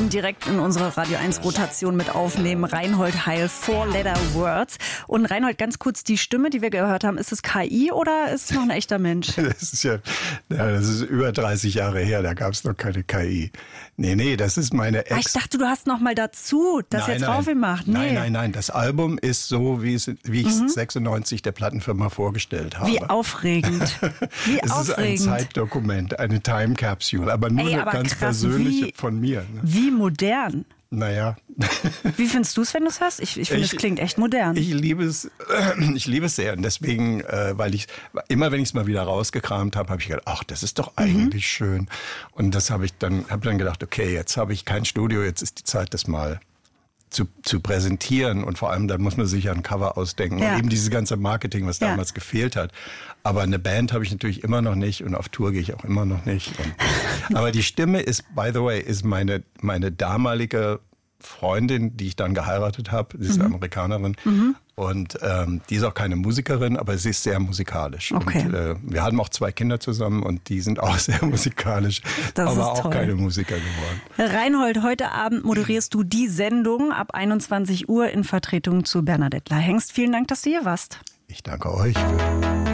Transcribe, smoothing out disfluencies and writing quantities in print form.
ihn direkt in unsere Radio 1 Rotation mit aufnehmen. Reinhold Heil, 4-Letter-Words. Und Reinhold, ganz kurz, die Stimme, die wir gehört haben, ist es KI oder ist es noch ein echter Mensch? Das ist über 30 Jahre her, da gab es noch keine KI. Nee, das ist meine Ex. Ich dachte, du hast noch mal dazu das jetzt raufgemacht. Nee. Nein, das Album ist so, wie ich es 96 der Plattenfirma vorgestellt habe. Wie aufregend. Es ist ein Zeitdokument, eine Time Capsule, aber nur eine ganz persönliche von mir. Ne? Wie modern. Naja. Wie findest du es, wenn du es hörst? Ich finde, es klingt echt modern. Ich liebe es sehr. Und deswegen, weil immer wenn ich es mal wieder rausgekramt habe, habe ich gedacht, ach, das ist doch eigentlich schön. Und das habe dann gedacht, okay, jetzt habe ich kein Studio, jetzt ist die Zeit, das mal zu präsentieren. Und vor allem, dann muss man sich ja ein Cover ausdenken. Ja. Und eben dieses ganze Marketing, was damals gefehlt hat. Aber eine Band habe ich natürlich immer noch nicht und auf Tour gehe ich auch immer noch nicht. Aber die Stimme ist, by the way, ist meine damalige Freundin, die ich dann geheiratet habe. Sie ist eine Amerikanerin. Und die ist auch keine Musikerin, aber sie ist sehr musikalisch. Okay. Und wir haben auch 2 Kinder zusammen und die sind auch sehr musikalisch, aber auch keine Musiker geworden. Reinhold, heute Abend moderierst du die Sendung ab 21 Uhr in Vertretung zu Bernadette Lahengst. Vielen Dank, dass du hier warst. Ich danke euch.